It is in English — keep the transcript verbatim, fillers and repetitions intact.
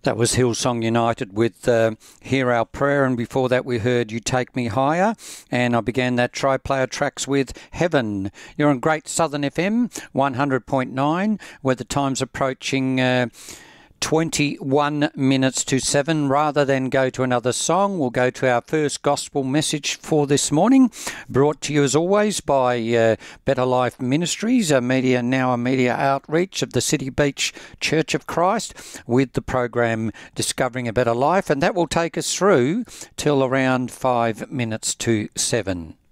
That was Hillsong United with uh, Hear Our Prayer, and before that we heard You Take Me Higher, and I began that tri-player tracks with Heaven. You're on Great Southern F M, one hundred point nine, where the time's approaching uh, twenty-one minutes to seven. Rather than go to another song, we'll go to our first gospel message for this morning, brought to you as always by uh, Better Life Ministries, a media now a media outreach of the City Beach Church of Christ, with the program Discovering a Better Life, and that will take us through till around five minutes to seven.